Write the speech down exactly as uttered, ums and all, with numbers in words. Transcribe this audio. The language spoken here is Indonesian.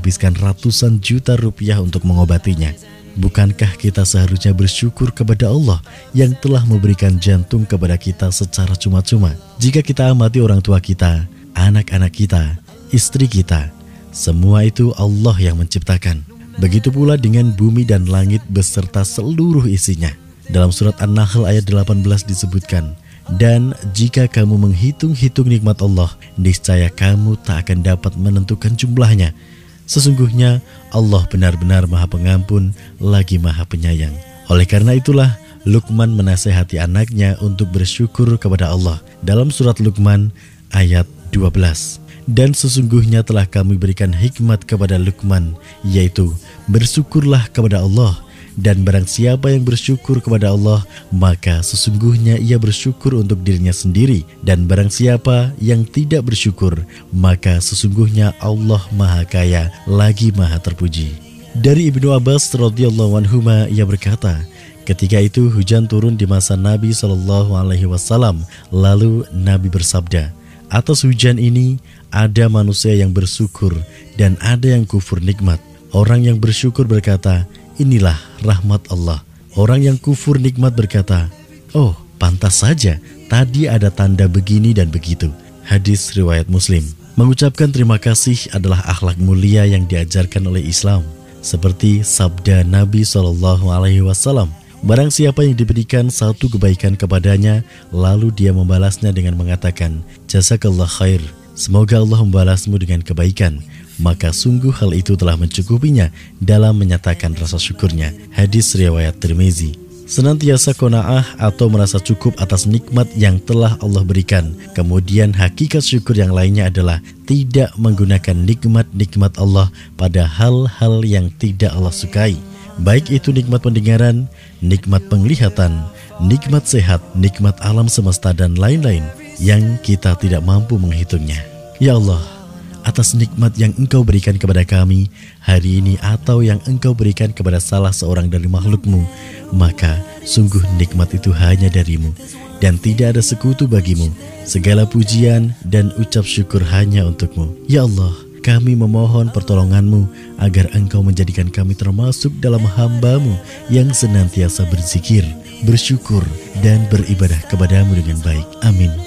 menghabiskan ratusan juta rupiah untuk mengobatinya. Bukankah kita seharusnya bersyukur kepada Allah yang telah memberikan jantung kepada kita secara cuma-cuma? Jika kita amati orang tua kita, anak-anak kita, istri kita, semua itu Allah yang menciptakan. Begitu pula dengan bumi dan langit beserta seluruh isinya. Dalam surat An-Nahl ayat delapan belas disebutkan, dan jika kamu menghitung-hitung nikmat Allah, niscaya kamu tak akan dapat menentukan jumlahnya. Sesungguhnya Allah benar-benar Maha Pengampun lagi Maha Penyayang. Oleh karena itulah Luqman menasihati anaknya untuk bersyukur kepada Allah dalam surat Luqman ayat dua belas. Dan sesungguhnya telah kami berikan hikmat kepada Luqman, yaitu bersyukurlah kepada Allah. Dan barang siapa yang bersyukur kepada Allah, maka sesungguhnya ia bersyukur untuk dirinya sendiri. Dan barang siapa yang tidak bersyukur, maka sesungguhnya Allah Maha Kaya lagi Maha Terpuji. Dari Ibnu Abbas radhiyallahu anhuma, ia berkata, ketika itu hujan turun di masa Nabi shallallahu alaihi wasallam. Lalu Nabi bersabda, atas hujan ini ada manusia yang bersyukur dan ada yang kufur nikmat. Orang yang bersyukur berkata, inilah rahmat Allah. Orang yang kufur nikmat berkata, oh pantas saja tadi ada tanda begini dan begitu. Hadis riwayat Muslim. Mengucapkan terima kasih adalah akhlak mulia yang diajarkan oleh Islam. Seperti sabda Nabi shallallahu alaihi wasallam, barang siapa yang diberikan satu kebaikan kepadanya, lalu dia membalasnya dengan mengatakan, jazakallah khair, semoga Allah membalasmu dengan kebaikan, maka sungguh hal itu telah mencukupinya dalam menyatakan rasa syukurnya. Hadis riwayat Tirmizi. Senantiasa qanaah atau merasa cukup atas nikmat yang telah Allah berikan. Kemudian hakikat syukur yang lainnya adalah tidak menggunakan nikmat-nikmat Allah pada hal-hal yang tidak Allah sukai. Baik itu nikmat pendengaran, nikmat penglihatan, nikmat sehat, nikmat alam semesta dan lain-lain yang kita tidak mampu menghitungnya. Ya Allah, atas nikmat yang Engkau berikan kepada kami hari ini atau yang Engkau berikan kepada salah seorang dari makhluk-Mu, maka sungguh nikmat itu hanya dari-Mu dan tidak ada sekutu bagi-Mu. Segala pujian dan ucap syukur hanya untuk-Mu. Ya Allah, kami memohon pertolongan-Mu agar Engkau menjadikan kami termasuk dalam hamba-Mu yang senantiasa berzikir, bersyukur dan beribadah kepada-Mu dengan baik. Amin.